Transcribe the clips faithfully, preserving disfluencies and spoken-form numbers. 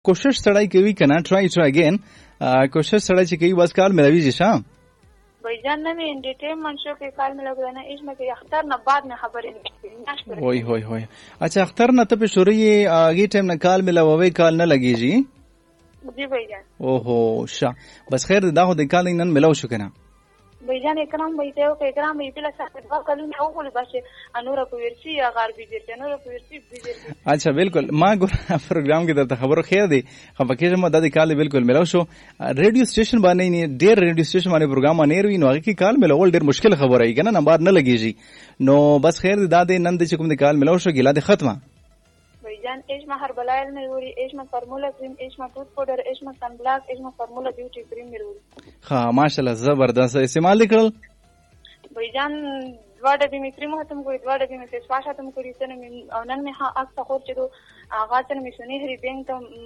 کوشش سړی کوي کنه ټرای ټرای اگین کوشش سړی چې کوي بس کار ملوي شي. بھائی نه می انټرټینمنت شو کې کار ملوي نه ایش مې اختر نه بعد نه خبرې نه وای وای وای اچھا اختر نه ته په شوري اگې ټیم نه کال ملوي کال نه لګیږي جی بھائی جان. اوهو شا بس خیر دا هو د کال نن ملو شو کنه بھائی جان اکرام بھائی ته او اکرام بھائی په لاسه دوا کلونه او خو بس انور په ورسي یا غار بي دي انور په ورسي بي دي. اچھا بالکل ما ګور پروګرام کې درته خبرو خیر دی خپکه ما د کال بالکل ملو شو ریډیو سټیشن باندې نه ډیر ریډیو سټیشن باندې پروګرام نه وی نو هغه کې کال ملو ډیر مشکل خبره ای کنه نمبر نه لګیږي نو بس خیر دی دا د نن د کوم د کال ملو شو ګلا د ختمه جان ایشما هربلایل میروری ایشما فارمولا کریم ایشما ټوت پاوډر ایشما سن بلاک ایشما فارمولا بیوټي کریم میروری. ها ماشاءالله زبردست استعمال وکړل بھائی جان دوا ډبې می کریم ختم کړی دوا ډبې می فیس واش ختم کړی څنګه می او نن می ها اکثر خور چې دو اغاز څنګه می سنې هری بینک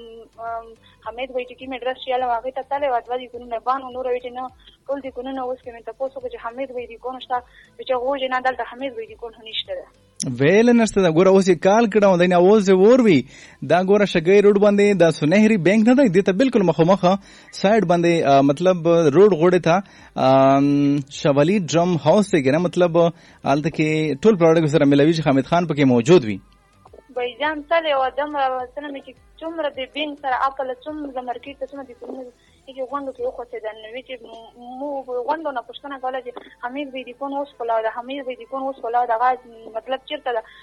ته حمید وای چې کی می درس یاله واغې ته تله وادو دي کو نه بانو نور وای چې نه ټول دي کو نه اوس کې می تاسو کو چې حمید وای دي کو نشتا چې غوږ نه دلته حمید وای دي کو نشته ویل نشته دا ګوره اوس کال کړه ودی نه اوس ور وی دا ګوره شګی روډ باندې دا سنهری بینک نه دی ته بالکل مخه سایډ باندې مطلب روډ غوړه تھا شوالی ډرم هاوس ته نه مطلب حالت کې ټول پروډکټ سره ملوي چې حمید خان پکې موجود وي. بھائی جان تله و دم سره مې چې څومره د بینک سره خپل څومره د مارکیټ ته څومره دي کومه چې غوندو کې خو څه دنه وی چې مو غوندو نه پښتنه کوله چې حمید وی دي کو نو اوس کولا د حمید وی دي کو نو اوس کولا د غاز مطلب چیرته ده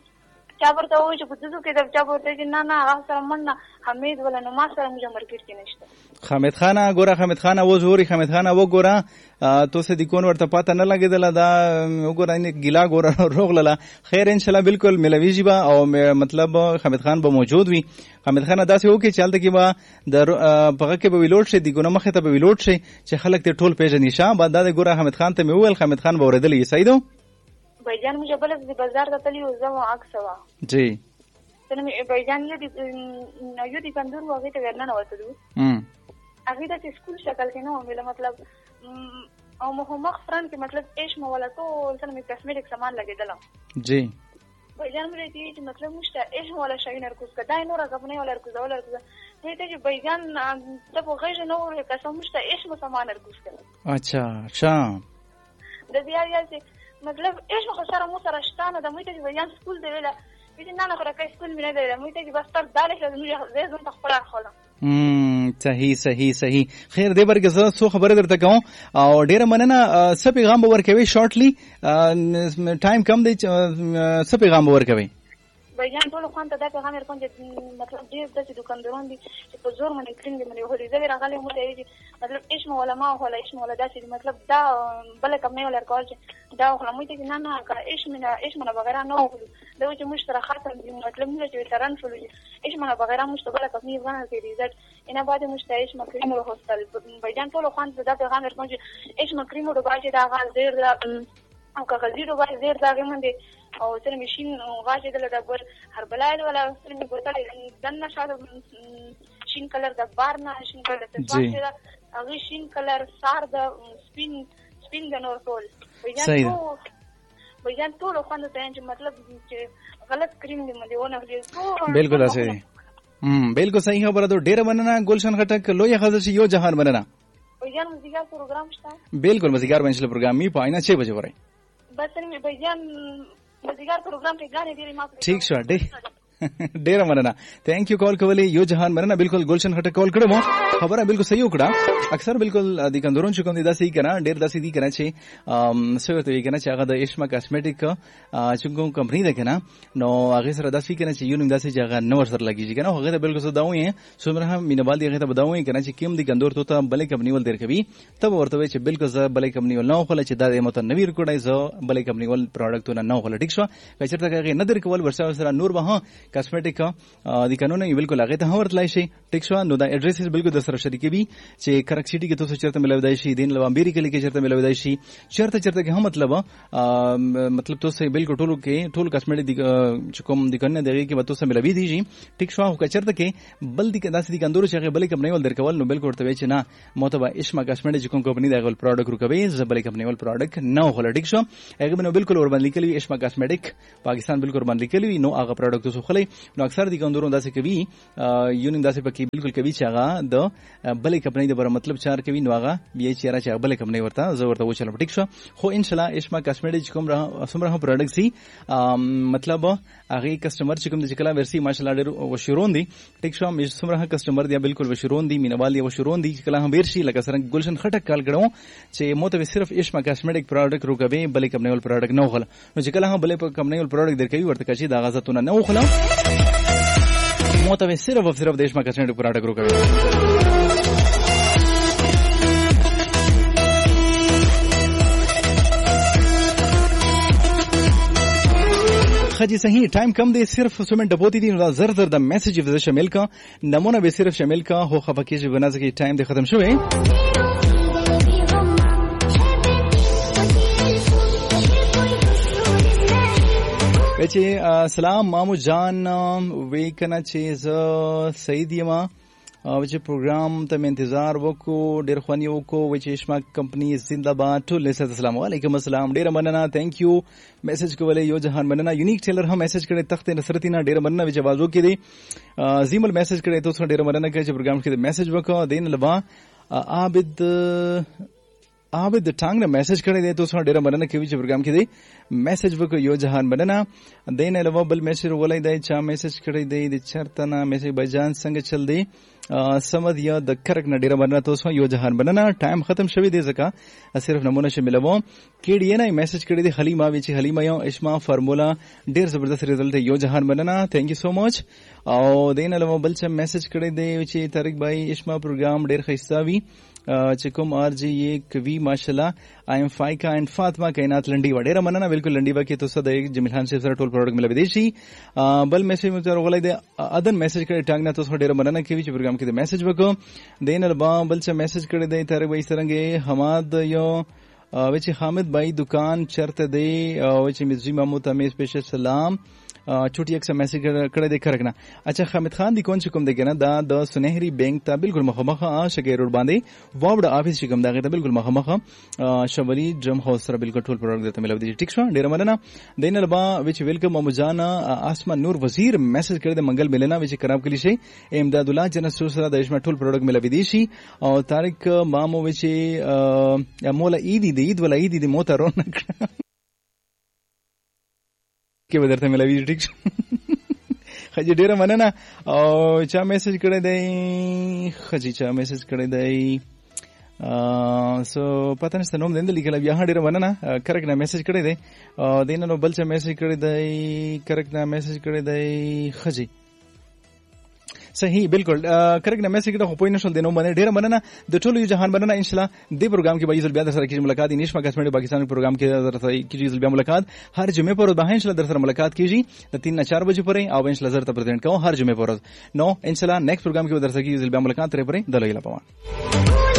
چا ورته وای چې بده کې د چا ورته چې نه نه هغه سره مننه حمید ولا نو ما سره موږ مارکیټ کې نشته. حمید خان ګوره حمید خان و زوري حمید خان و ګوره تو سه د کون ورته پاته نه لګیدل دا وګوره نه ګیلا ګوره روغله خیر ان شاء الله بالکل ملوي جيبا او مطلب حمید خان به موجود وي. حمید خان داسې وکي چالت کې با د پغه کې به ویلوډ شي د ګونه مخه ته به ویلوډ شي چې خلک ته ټول پیژنې شه بعد دا ګوره حمید خان ته مې وویل حمید خان به اوریدل یې صحیح دو بھائی جان مجھے بلد دی بازار دا تلی و زمو اکسوا جی سنمی بھائی جان یو دی یو دی کندور و اگه تا ورنا نواتو دو اگه دا تی سکول شکل که نو میلا مطلب او مخو مخفران که مطلب ایش مولا تو سنمی کسمیٹک سامان لگه دلم جی بھائی جان مجھے تی چی مطلب مشتا ایش مولا شاگین ارکوز که دای نورا گبنه والا ارکوز والا ارکوز تی تی چی بھائی جان تب غیش نو کسا مشتا ایش مو سامان ارکوز که اچھا شام دا دیار یال تی مطلب ايش مخ سره مو سره شتانه د مې ته بیان سکول دی ویلا چې نه نه خو راکې سکول مې نه دی مې ته بس تر دالې لازم زه زم تخبر اخلم امم صحیح صحیح صحیح خیر دې برګه زه سو خبره درته کوم او ډیره مننه څه پیغام به ورکوي شارټلی ټایم کم دی څه پیغام به ورکوي بھائی جان ټول خوان ته دا پیغام ورکوم چې مطلب ډېر داسې دکانداران دي چې په زور باندې کریم دي باندې هولي زه راغلی مو ته چې مطلب ایش مو ولا ما ولا ایش مو ولا داسې مطلب دا بل کوم نه ولا کول چې دا خو مو ته چې نه نه کا ایش منا ایش منا بغیر نه وو دا چې مشترک خاطر دي مطلب نه چې تران شو ایش منا بغیر مشتبه کوم نه ونه کې ریزلټ اینا بعد مشتایش ما کریم له هوستل بھائی جان ټول خوان ته دا پیغام ورکوم چې ایش ما کریم له باندې دا غال زیر او کاغذی ډو باندې زیر دا غمنده او سره ماشين غاجه دل د بر هربلایل ولا سره می ګوتل دنه شاده شین کلر د بارنا شین کلر د پاسه هغه شین کلر سار د سپین سپین د نور ټول صحیح بجان ټول خوند ته چې مطلب چې غلط کریم دی مده ونه غلی بالکل صحیح هم بالکل صحیح خبره ده ډیره مننه گلشن خټک لوی خزر شي یو جهان مننه بجان مزیګر پروګرام شته بالکل مزیګر بنشل پروګرام می پاینه چھ بجے ورای بس نو بجان مزیګر پروګرام ته غانې ډیره ما ٹھیک شو ډیره ډیره مننه ثانک یو کال کولی یو جهان مننه بالکل گلشن خټک کال کړم خبره بالکل صحیح وکړه اکثر بالکل د کندورون چې کوم دي دا صحیح کړه ډیر داسې دي کنه چې ام څه ته وی کنه چې هغه د ایشما کاسمیټیک چې کوم کمپنی ده کنه نو هغه سره داسې کنه چې یو نیم داسې ځای نه ور سره لګیږي کنه هغه ته بالکل سوداوي سمره هم مینوال دی هغه ته بداوي کنه چې کوم دي کندور ته بلې کمپنی ول درکوي ته ورته چې بالکل ز بلې کمپنی ول نه خو چې دا متنوي ریکورډای ز بلې کمپنی ول پروډکټونه نه خو ټیک شو کچرته هغه نه درکول ورسره سره نور به کاسمیټیک د قانون بالکل هغه ته ورتلای شي ټیک شو نو دا اډریس بالکل در سره شریکوي چې کرک سیټي کې تاسو چرته ملوي شي دین لو امریکا کې چرته ملوي شي چرته چرته کې هم مطلب مطلب تاسو بالکل ټولو کې ټول کاسمیټک د کوم د کنه دغه کې تاسو ملوي دي ټیک شو خو چرته کې بل دي داسې دي ګندورو چې بل کمپنی ول درکول نو بالکل ورته چې نه متبا اشما کاسمیټک کوم کمپنی دغه پروډکټ روکوي زبل کمپنی ول پروډکټ نه هول ټیک شو هغه نو بالکل ور باندې کلی اشما کاسمیټک پاکستان بالکل باندې کلی نو هغه پروډکټ تاسو خلې نو اکثر دي ګندورو داسې کوي یونین داسې پکې بالکل کوي چې هغه د بل کمپنی د بر مطلب چار کوي نو هغه بیا چې را چې بل کمپنی ورته زه ورته وچلم ټیک شو خو ان شاء الله اشما کاسمیټک کوم را سمره پروډکټ سي مطلب هغه کسٹمر چې کوم د چکلا ورسي ماشاءالله ډېر وشورون دي ټیک شو مې سمره کسٹمر دی بالکل وشورون دي مینوال دی وشورون دي کله هم ورشي لکه سره ګلشن خټک کال کړو چې موته صرف اشما کاسمیټک پروډکټ روکوي بل کمپنی ول پروډکټ نه وخل نو چې کله هم بل کمپنی ول پروډکټ درکوي ورته کشي دا غزتونه نه وخل موته صرف او صرف د اشما کاسمیټک پروډکټ روکوي خجی صحیح ٹائم کم دے صرف سومن ڈبوتی دی نو زر زر د میسج و شامل کا نمونه به صرف شامل کا هو خفکی چې بنا ځکه ټایم دې ختم شوی بچي سلام مامو جان وی کنه چې ز سعید یما او چې پروګرام ته انتظار وکړو ډېر خواني وکړو چې اشما کمپنی زنده باد ټول السلام علیکم السلام ډېر مننه ثانک یو میسج کولای یو جهان مننه یونیک ټیلر هم میسج کړي تخت نصرتینا ډېر مننه وی جواب وکړي دي زیمل میسج کړي تاسو ډېر مننه کوي چې پروګرام کې میسج وکړو دین لبا عابد عابد ټانګ نه میسج کړي دي تاسو ډېر مننه کوي چې پروګرام کې دي میسج وکړو یو جهان مننه دین لبا بل میسج ولای دی چا میسج کړي دی د چرته نه میسج بجان څنګه چل دی سمد یا د کرک نه ډیره مننه تاسو یو جهان مننه ټایم ختم شوی دی ځکه صرف نمونه شاملوم کې ډی نه میسج کړی دی حلیمه وی چې حلیمه یو اشما فارمولا ډیر زبردست ریزلټ یو جهان مننه ثانک یو سو مچ او دین له بل څه میسج کړی دی چې طارق بھائی اشما پروګرام ډیر خسته وی چې کوم آر جی یک وی ماشاءالله آی ام فایکا اینڈ فاطمه کائنات لنډي وډیره مننه بالکل لنډي وکي تاسو د جمیل خان صاحب سره ټول پروډکټ ملوي دي شي بل میسج مې تر غولای دی اذن میسج کړی ټانګ نه تاسو ډیره مننه کوي چې پروګرام کې د میسج وکړو دین البا بل څه میسج کړی دی تر وای سرنګي حماد یو وچ حامد بھائی دکان چرته دی وچ مزي مامو ته مې سپیشل سلام چوټي یک میسج کړی دی کرکنه اچھا حامد خان دی کون چې کوم دی کنه دا د سنهری بینک ته بالکل مخامخه شګیر روډ باندې واوډ افیس چې کوم دا ته بالکل مخامخه شوالي ډرم هاوس سره بالکل ټول پروډکټ ته ملو دي ټیک شو ډیر مننه دین البا وچ ویلکم مامو جان اسمان نور وزیر میسج کړی دی منګل ملنا وچ کراب کلی شي امداد الله جن سره د اشما ټول پروډکټ ملو دي شي او طارق مامو وچ مولا عید دی عید ولا عید دی موترون کې ودرته ملوي ټیک خجی ډیره مننه او چا میسج کړی دی خجی چا میسج کړی دی سو پته نشته نوم دند لیکل بیا ډیره مننه کرک نه میسج کړی دی او دین نو بل چا میسج کړی دی کرک نه میسج کړی دی خجی صحیح بالکل کرک نه میسج کړه خو پوی نشول دینو باندې ډیره مننه د ټولو جهان مننه ان شاء الله د پروګرام کې به بیا در سره کیږي ملاقات نشما کاسمیټک پاکستان پروګرام کې در سره کیږي بیا ملاقات هر جمعه پر به ان شاء الله در سره ملاقات کیږي د تین نه چار بجې پورې او ان شاء الله زر ته پریزنټ کوم هر جمعه پر نو ان شاء الله نیکسٹ پروګرام کې در سره کیږي بیا ملاقات ترې پرې د لوی لپاره